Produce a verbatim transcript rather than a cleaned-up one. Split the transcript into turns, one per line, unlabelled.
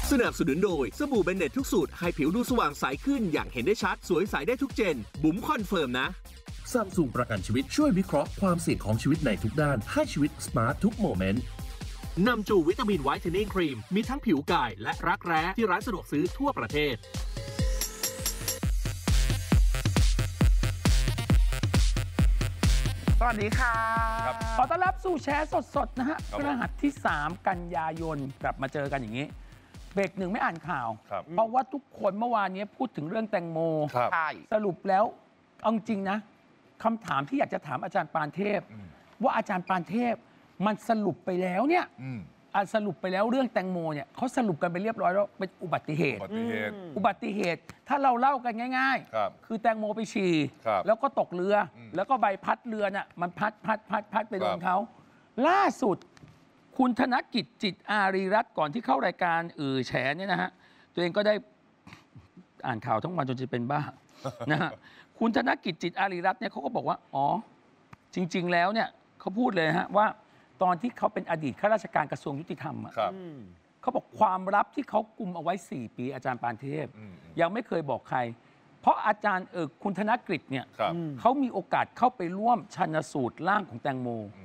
สนับสนุนโดยสบู่เบนเน็ตทุกสูตรให้ผิวดูสว่างใสขึ้นอย่างเห็นได้ชัดสวยใสได้ทุกเจนบุ๋มคอนเฟิร์มนะ
ซัมซุงประกันชีวิตช่วยวิเคราะห์ความเสี่ยงของชีวิตในทุกด้านให้ชีวิตสมาร์ททุกโมเมนต์
นำจูวิตามินไวท์เทนนิ่งครีมมีทั้งผิวกายและรักแร้ที่ร้านสะดวกซื้อทั่วประเทศ
สวัสดีค่ะ
ขอต้อนรับสู่แชร์สดๆนะฮะพฤหัสที่สามกันยายนกลับมาเจอกันอย่างนี้เบรกหนึ่งไม่อ่านข่าวเพราะว่าทุกคนเมื่อวานนี้พูดถึงเรื่องแตงโมสรุปแล้วเอาจริงนะคำถามที่อยากจะถามอาจารย์ปานเทพว่าอาจารย์ปานเทพมันสรุปไปแล้วเนี่ยสรุปไปแล้วเรื่องแตงโมเนี่ยเขาสรุปกันไปเรียบร้อยแล้วเป็นอุบัติเหตุอุบัติเหตุถ้าเราเล่ากันง่ายๆคือแตงโมไปฉี่แล้วก็ตกเรือแล้วก็ใบพัดเรือน่ะมันพัดพัดพัดพัดไปโดนเขาล่าสุดคุณธนกิจจิตอารีรัตน์ก่อนที่เข้ารายการเออแฉเนี่ยนะฮะตัวเองก็ได้อ่านข่าวทั้งวันจนจะเป็นบ้านะฮะคุณธนกิจจิตอารีรัตน์เนี่ยเขาก็บอกว่าอ๋อจริงๆแล้วเนี่ยเขาพูดเลยฮะว่าตอนที่เขาเป็นอดีตข้าราชการกระทรวงยุติธรรมอ่ะเขาบอกความลับที่เขากุมเอาไว้สี่ปีอาจารย์ปานเทพยังไม่เคยบอกใครเพราะอาจารย์เออคุณธนกฤษเนี่ยเขามีโอกาสเข้าไปร่วมชันสูตรร่างของแตงโม